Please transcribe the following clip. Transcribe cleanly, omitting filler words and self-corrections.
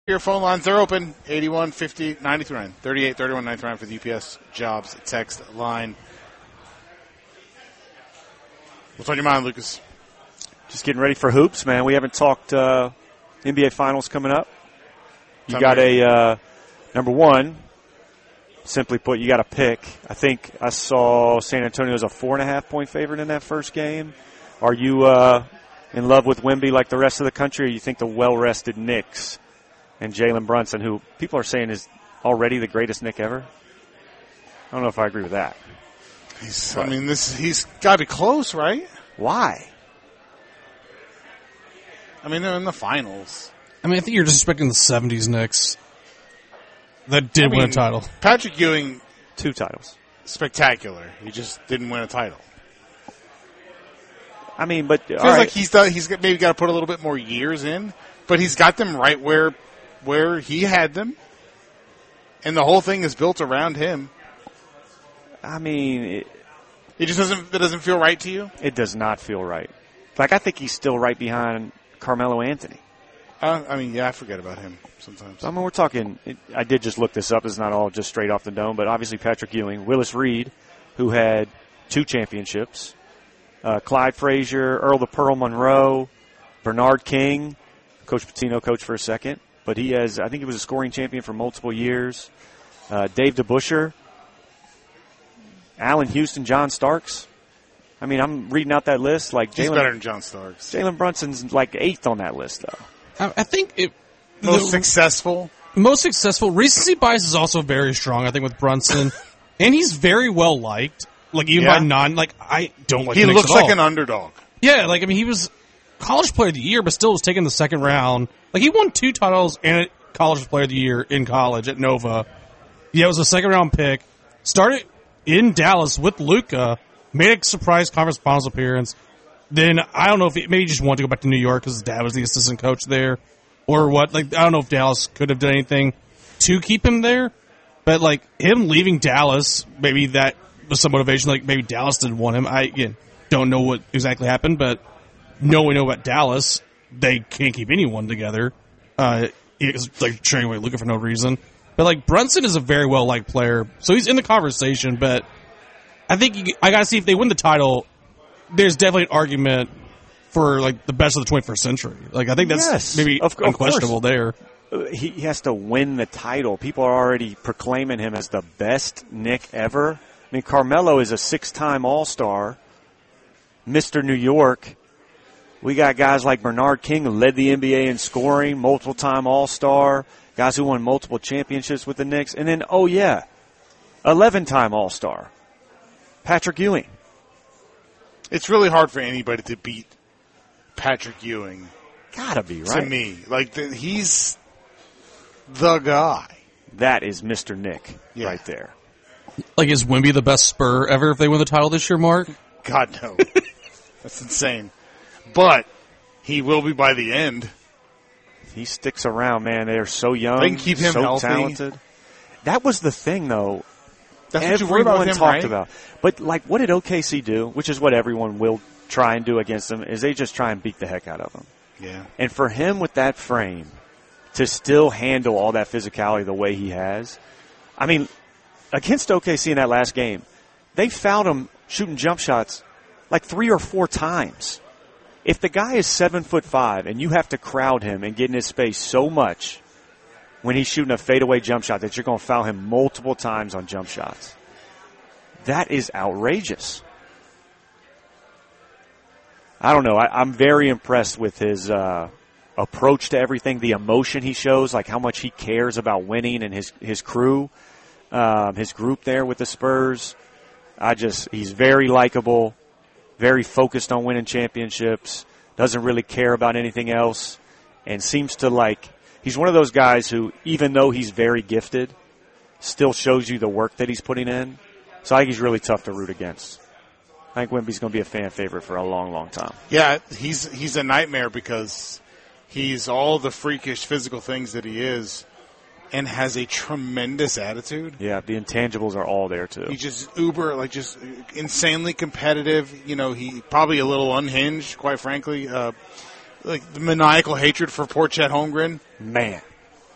Your phone lines are open, 8150-939, 3831-939 for the UPS Jobs text line. What's on your mind, Lucas? Just getting ready for hoops, man. We haven't talked NBA Finals coming up. You got a number one, simply put, you got to pick. I think I saw San Antonio as a 4.5-point favorite in that first game. Are you in love with Wemby like the rest of the country, or you think the well-rested Knicks and Jalen Brunson, who people are saying is already the greatest Knick ever? I don't know if I agree with that. He's got to be close, right? Why? I mean, they're in the finals. I think you're disrespecting the 70s Knicks that did win a title. Patrick Ewing, 2 titles. Spectacular. He just didn't win a title. But feels like he's maybe got to put a little bit more years in, but he's got them right where he had them, and the whole thing is built around him. It just doesn't feel right to you? It does not feel right. I think he's still right behind Carmelo Anthony. I forget about him sometimes. We're talking, I did just look this up. It's not all just straight off the dome, but obviously Patrick Ewing, Willis Reed, who had 2 championships, Clyde Frazier, Earl the Pearl Monroe, Bernard King, Coach Pitino coached for a second, but he has, I think he was a scoring champion for multiple years, Dave DeBusschere, Allen Houston, John Starks. I'm reading out that list. He's better than John Starks. Jalen Brunson's 8th on that list, though. I think most successful. Recency bias is also very strong, I think, with Brunson. And he's very well liked. Even by I don't like the Knicks at all. He looks like an underdog. Yeah, he was College Player of the Year, but still was taken in the second round. He won 2 titles and College Player of the Year in college at Nova. Yeah, it was a second-round pick. Started in Dallas with Luka. Made a surprise conference finals appearance. Then, I don't know if maybe he just wanted to go back to New York because his dad was the assistant coach there. Or what. I don't know if Dallas could have done anything to keep him there. But, him leaving Dallas, maybe that was some motivation. Maybe Dallas didn't want him. I don't know what exactly happened, but we know about Dallas. They can't keep anyone together. It's trading away Luka for no reason. But, Brunson is a very well-liked player. So he's in the conversation, but I think I got to see if they win the title. There's definitely an argument for the best of the 21st century. I think that's maybe unquestionable there. He has to win the title. People are already proclaiming him as the best Knick ever. Carmelo is a 6-time All-Star, Mr. New York. We got guys like Bernard King, who led the NBA in scoring, multiple-time All-Star, guys who won multiple championships with the Knicks, and then 11-time All-Star, Patrick Ewing. It's really hard for anybody to beat Patrick Ewing. Gotta be, right? To me. He's the guy. That is Mr. Knick right there. Is Wemby the best Spur ever if they win the title this year, Mark? God, no. That's insane. But he will be by the end. He sticks around, man. They're so young. They can keep him so healthy. Talented. That was the thing, though. That's what you worry about him, talked right? about. But, what did OKC do, which is what everyone will try and do against them, is they just try and beat the heck out of him. Yeah. And for him with that frame to still handle all that physicality the way he has, against OKC in that last game, they fouled him shooting jump shots 3 or 4 times. If the guy is 7'5" and you have to crowd him and get in his space so much when he's shooting a fadeaway jump shot that you're going to foul him multiple times on jump shots, that is outrageous. I don't know. I'm very impressed with his approach to everything, the emotion he shows, how much he cares about winning and his crew, his group there with the Spurs. He's very likable, very focused on winning championships, doesn't really care about anything else, and seems to he's one of those guys who, even though he's very gifted, still shows you the work that he's putting in. So I think he's really tough to root against. I think Wemby's going to be a fan favorite for a long, long time. Yeah, he's a nightmare because he's all the freakish physical things that he is and has a tremendous attitude. Yeah, the intangibles are all there, too. He's just just insanely competitive. He probably a little unhinged, quite frankly. The maniacal hatred for poor Chet Holmgren. Man.